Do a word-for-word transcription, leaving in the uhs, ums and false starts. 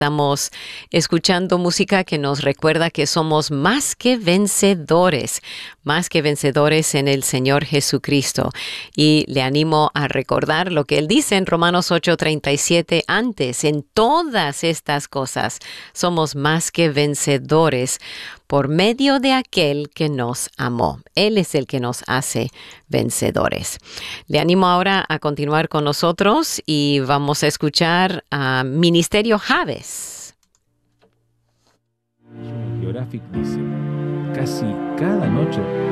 Estamos escuchando música que nos recuerda que somos más que vencedores, más que vencedores en el Señor Jesucristo. Y le animo a recordar lo que Él dice en Romanos ocho treinta y siete antes. En todas estas cosas somos más que vencedores por medio de aquel que nos amó. Él es el que nos hace vencedores. Le animo ahora a continuar con nosotros y vamos a escuchar a Ministerio Javes. Geographic dice, casi cada noche